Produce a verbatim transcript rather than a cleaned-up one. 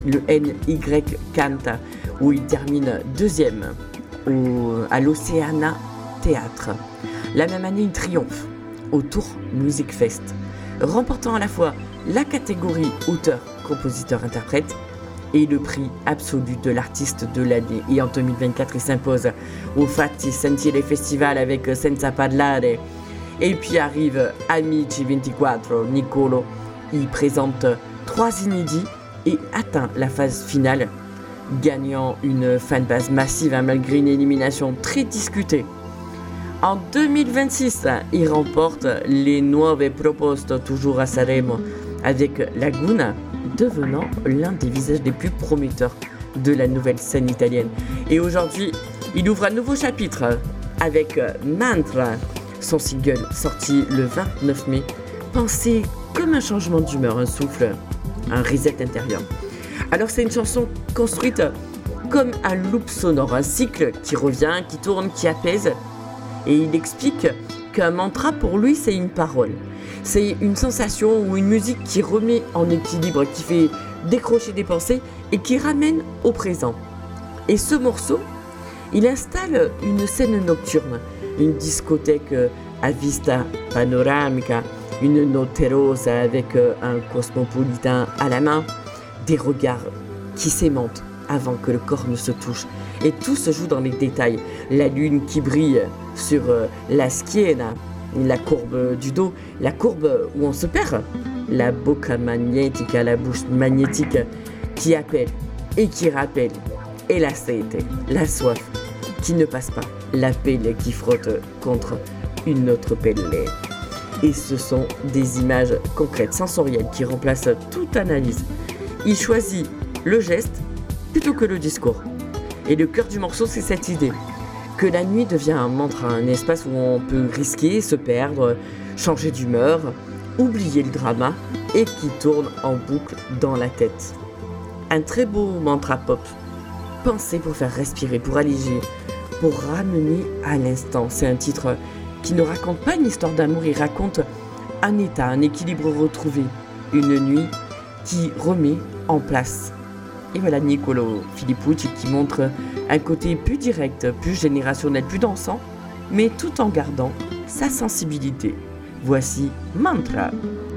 le N Y Canta, où il termine deuxième au, à l'Oceana Théâtre. La même année, il triomphe au Tour Music Fest, remportant à la fois la catégorie auteur, compositeur, interprète et le prix absolu de l'artiste de l'année. Et en deux mille vingt-quatre, il s'impose au Fatti Sentire Festival avec Senza Parlare. Et puis arrive Amici vingt-quatre, Nicolo. Il présente trois inédits et atteint la phase finale, gagnant une fanbase massive hein, malgré une élimination très discutée. En deux mille vingt-six, il remporte les Nuove Proposte, toujours à Sanremo, avec Laguna, devenant l'un des visages les plus prometteurs de la nouvelle scène italienne. Et aujourd'hui, il ouvre un nouveau chapitre avec Mantra, son single sorti le vingt-neuf mai, pensé comme un changement d'humeur, un souffle, un reset intérieur. Alors c'est une chanson construite comme un loop sonore, un cycle qui revient, qui tourne, qui apaise. Et il explique qu'un mantra pour lui c'est une parole. C'est une sensation ou une musique qui remet en équilibre, qui fait décrocher des pensées et qui ramène au présent. Et ce morceau, il installe une scène nocturne, une discothèque à vista panoramica, une notte rosa avec un cosmopolitain à la main, des regards qui s'aimantent avant que le corps ne se touche. Et tout se joue dans les détails. La lune qui brille sur la schiena, la courbe du dos, la courbe où on se perd, la bocca magnetica, la bouche magnétique qui appelle et qui rappelle, et la sete, la soif qui ne passe pas, la pelle qui frotte contre une autre pelle. Et ce sont des images concrètes, sensorielles, qui remplacent toute analyse. Il choisit le geste plutôt que le discours. Et le cœur du morceau, c'est cette idée que la nuit devient un mantra, un espace où on peut risquer, se perdre, changer d'humeur, oublier le drama et qui tourne en boucle dans la tête. Un très beau mantra pop, pensé pour faire respirer, pour alléger, pour ramener à l'instant. C'est un titre qui ne raconte pas une histoire d'amour, il raconte un état, un équilibre retrouvé, une nuit qui remet en place. Et voilà Nicolo Filippucci qui montre un côté plus direct, plus générationnel, plus dansant, mais tout en gardant sa sensibilité. Voici Mantra.